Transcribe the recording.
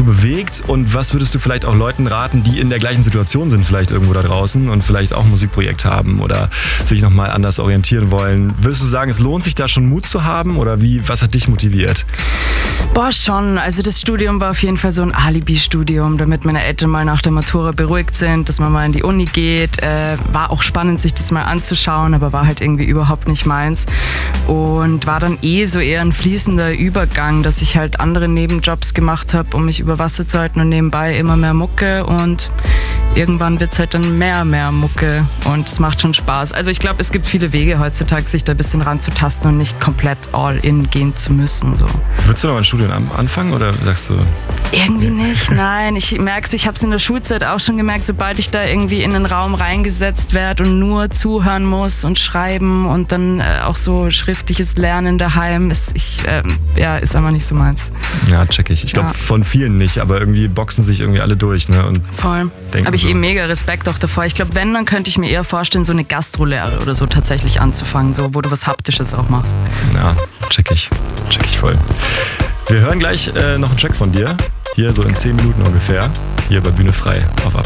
so bewegt und was würdest du vielleicht auch Leuten raten, die in der gleichen Situation sind, vielleicht irgendwo da draußen und vielleicht auch ein Musikprojekt haben oder sich nochmal anders orientieren wollen? Würdest du sagen, es lohnt sich da schon Mut zu haben oder was hat dich motiviert? Boah, schon. Also das Studium war auf jeden Fall so ein Alibi-Studium, damit meine Eltern mal nach der Matura beruhigt sind, dass man mal in die Uni geht. War auch spannend, sich das mal anzuschauen, aber war halt irgendwie überhaupt nicht meins. Und war dann so eher ein fließender Übergang, dass ich halt andere Nebenjobs gemacht habe, um mich über Wasser zu halten und nebenbei immer mehr Mucke und irgendwann wird es halt dann mehr Mucke und es macht schon Spaß. Also ich glaube, es gibt viele Wege heutzutage, sich da ein bisschen ranzutasten und nicht komplett all in gehen zu müssen. So. Würdest du noch ein Studium anfangen oder sagst du? Irgendwie nicht, nein. Ich merke es, ich habe es in der Schulzeit auch schon gemerkt, sobald ich da irgendwie in einen Raum reingesetzt werde und nur zuhören muss und schreiben und dann auch so schriftliches Lernen daheim, ist einfach nicht so meins. Ja, check ich. Ich glaube von vielen nicht, aber irgendwie boxen sich irgendwie alle durch. Ne? Und voll. Habe ich eben mega Respekt auch davor. Ich glaube, wenn, dann könnte ich mir eher vorstellen, so eine Gastrolehre oder so tatsächlich anzufangen, so, wo du was Haptisches auch machst. Ja, check ich voll. Wir hören gleich noch einen Track von dir, hier so in 10 Minuten ungefähr, hier bei Bühne frei auf